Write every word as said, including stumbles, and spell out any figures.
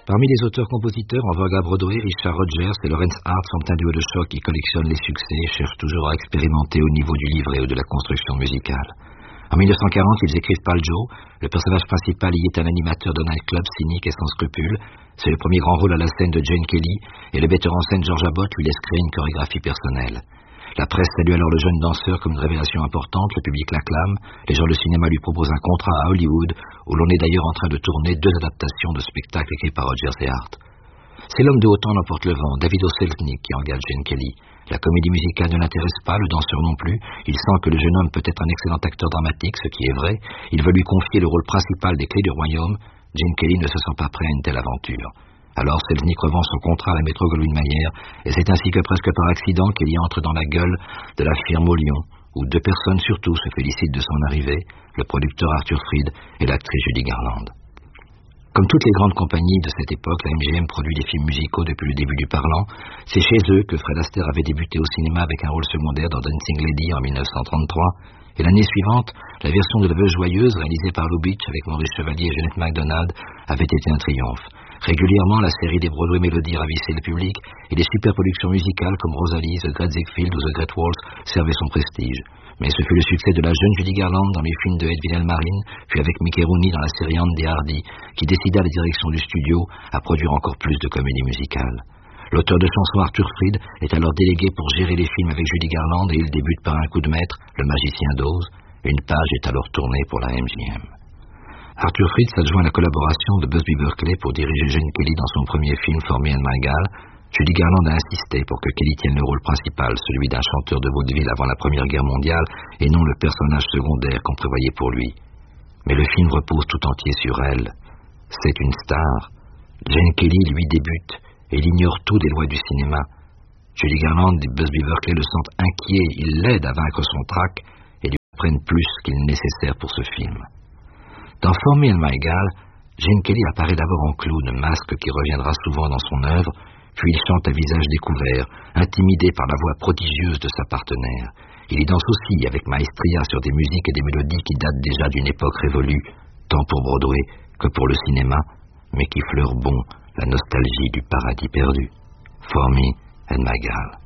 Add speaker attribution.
Speaker 1: Parmi les auteurs-compositeurs en vogue à Broadway, Richard Rodgers et Lawrence Hart sont un duo de choc qui collectionne les succès et cherche toujours à expérimenter au niveau du livret ou de la construction musicale. En mille neuf cent quarante, ils écrivent Pal Joe. Le personnage principal y est un animateur de nightclub cynique et sans scrupules. C'est le premier grand rôle à la scène de Gene Kelly, et le metteur en scène George Abbott lui laisse créer une chorégraphie personnelle. La presse salue alors le jeune danseur comme une révélation importante, le public l'acclame, les gens de cinéma lui proposent un contrat à Hollywood, où l'on est d'ailleurs en train de tourner deux adaptations de spectacles écrits par Rodgers et Hart. C'est l'homme de haut temps n'emporte le vent, David O. Selznick, qui engage Gene Kelly. La comédie musicale ne l'intéresse pas, le danseur non plus. Il sent que le jeune homme peut être un excellent acteur dramatique, ce qui est vrai. Il veut lui confier le rôle principal des Clés du Royaume. Gene Kelly ne se sent pas prêt à une telle aventure. Alors Selznick revend son contrat à la Metro-Goldwyn-Mayer, et c'est ainsi que presque par accident Kelly entre dans la gueule de la firme au Lion, où deux personnes surtout se félicitent de son arrivée, le producteur Arthur Freed et l'actrice Judy Garland. Comme toutes les grandes compagnies de cette époque, la M G M produit des films musicaux depuis le début du parlant. C'est chez eux que Fred Astaire avait débuté au cinéma avec un rôle secondaire dans Dancing Lady en mille neuf cent trente-trois, et l'année suivante, la version de La Veuve Joyeuse, réalisée par Lou Beach avec Maurice Chevalier et Jeanette MacDonald, avait été un triomphe. Régulièrement, la série des Broadway Melodies ravissait le public, et les superproductions musicales comme Rosalie, The Great Ziegfeld ou The Great Waltz servaient son prestige. Mais ce fut le succès de la jeune Judy Garland dans les films de Edwin Elmarine, puis avec Mickey Rooney dans la série Andy Hardy, qui décida la direction du studio à produire encore plus de comédies musicales. L'auteur de chansons Arthur Freed est alors délégué pour gérer les films avec Judy Garland et il débute par un coup de maître, Le Magicien d'Oz. Une page est alors tournée pour la M G M. Arthur Freed s'adjoint à la collaboration de Busby Berkeley pour diriger Gene Kelly dans son premier film For Me and My Gal. Judy Garland a insisté pour que Kelly tienne le rôle principal, celui d'un chanteur de vaudeville avant la Première Guerre mondiale, et non le personnage secondaire qu'on prévoyait pour lui. Mais le film repose tout entier sur elle. C'est une star. Gene Kelly, lui, débute, et il ignore tout des lois du cinéma. Judy Garland et Busby Berkeley le sentent inquiet, ils l'aident à vaincre son trac, et lui apprennent plus qu'il n'est nécessaire pour ce film. Dans For Me and My Gal, Gene Kelly apparaît d'abord en clown, masque qui reviendra souvent dans son œuvre, puis il chante à visage découvert, intimidé par la voix prodigieuse de sa partenaire. Il y danse aussi avec maestria sur des musiques et des mélodies qui datent déjà d'une époque révolue, tant pour Broadway que pour le cinéma, mais qui fleurent bon la nostalgie du paradis perdu. For Me and My Gal.